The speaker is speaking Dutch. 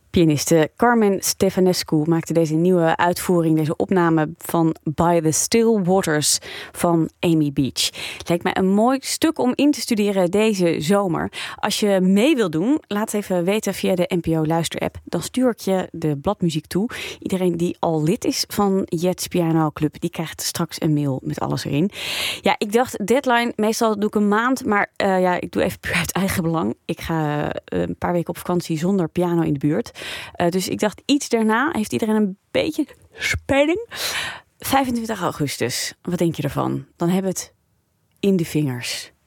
Pianiste Carmen Stefanescu maakte deze nieuwe uitvoering, deze opname van By the Still Waters van Amy Beach. Lijkt mij een mooi stuk om in te studeren deze zomer. Als je mee wilt doen, laat even weten via de NPO Luisterapp. Dan stuur ik je de bladmuziek toe. Iedereen die al lid is van Jets Piano Club, die krijgt straks een mail met alles erin. Ja, ik dacht deadline, meestal doe ik een maand, maar ik doe even puur uit eigen belang. Ik ga een paar weken op vakantie zonder piano in de buurt. Dus ik dacht iets daarna heeft iedereen een beetje spanning. 25 augustus, wat denk je ervan? Dan hebben we het in de vingers.